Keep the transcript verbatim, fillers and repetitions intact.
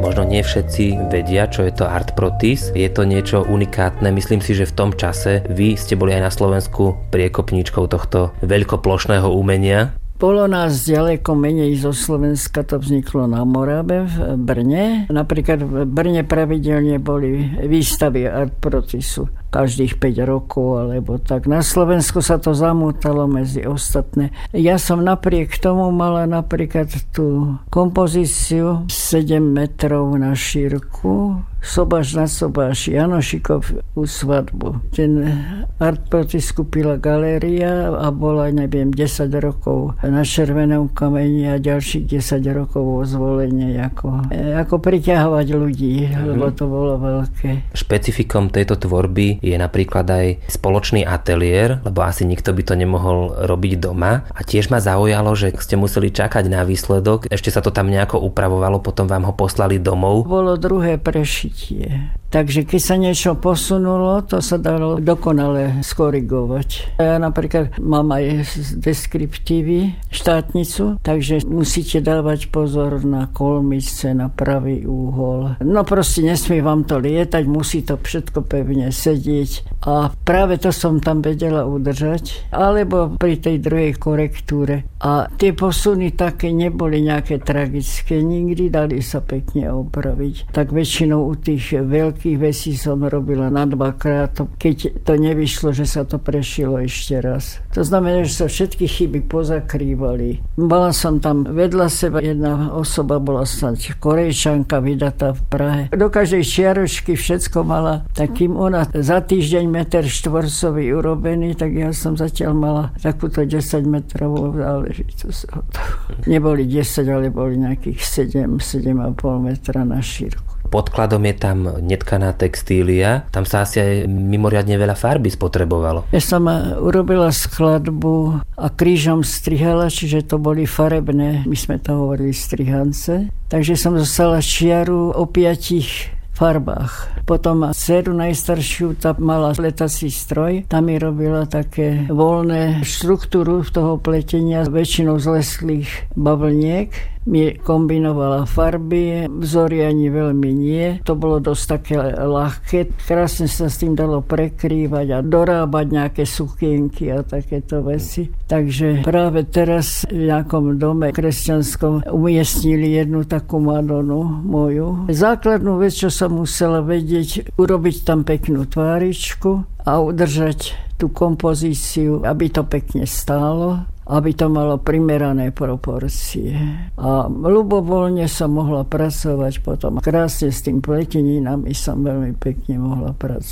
Možno nie všetci vedia, čo je to Art Protis. Je to niečo unikátne. Myslím si, že v tom čase vy ste boli aj na Slovensku priekopníčkou tohto veľkoplošného umenia. Bolo nás ďaleko menej zo Slovenska, to vzniklo na Morave v Brne. Napríklad v Brne pravidelne boli výstavy Art Protisu každých päť rokov, alebo tak. Na Slovensku sa to zamútalo medzi ostatné. Ja som napriek tomu mala napríklad tú kompozíciu sedem metrov na šírku, sobáš na sobáš, Janošikov u svadbu. Ten Art Protis kúpila galéria a bola, neviem, desať rokov na Červenom kameni a ďalších desať rokov vo Zvolenie ako, ako priťahovať ľudí, mm-hmm. lebo to bolo veľké. Špecifikom tejto tvorby je napríklad aj spoločný ateliér, lebo asi nikto by to nemohol robiť doma. A tiež ma zaujalo, že ste museli čakať na výsledok. Ešte sa to tam nejako upravovalo, potom vám ho poslali domov. Bolo druhé prešitie. Takže keď sa niečo posunulo, to sa dalo dokonale skorigovať. Ja napríklad mám aj deskriptívy, štátnicu, takže musíte dávať pozor na kolmice, na pravý úhol. No proste nesmie vám to lietať, musí to všetko pevne sedieť. A práve to som tam vedela udržať. Alebo pri tej druhej korektúre. A tie posuny také neboli nejaké tragické nikdy, dali sa pekne opraviť. Tak väčšinou u tých veľkých vecí som robila na dvakrát, keď to nevyšlo, že sa to prešilo ešte raz. To znamená, že sa všetky chyby pozakrývali. Bola som tam vedľa seba, jedna osoba bola snáď Korejčanka, vydatá v Prahe. Do každej čiaročky všetko mala, tak kým ona za týždeň meter štvorcový urobený, tak ja som zatiaľ mala takúto desaťmetrovú záležitosť. Neboli desať, ale boli nejakých sedem, sedem a pol metra na šírku. Podkladom je tam netkaná textília. Tam sa asi aj mimoriadne veľa farby spotrebovalo. Ja som urobila skladbu a krížom strihala, čiže to boli farebné, my sme to hovorili strihance. Takže som dostala čiaru o piatich farbách. Potom dceru najstaršiu, tá mala letací stroj, tam mi robila také voľné štruktúru toho pletenia, väčšinou z leslých bavlniek. Mi kombinovala farby, vzory ani veľmi nie. To bolo dosť také ľahké. Krásne sa s tým dalo prekrývať a dorábať nejaké sukienky a takéto veci. Takže práve teraz v nejakom dome kresťanskom umiestnili jednu takú Madonu moju. Základnú vec, čo som musela vedieť, urobiť tam peknú tváričku a udržať tú kompozíciu, aby to pekne stálo, aby to malo primerané proporcie. A ľubovoľne som mohla pracovať potom. Krásne s tým pleteninami som veľmi pekne mohla pracovať.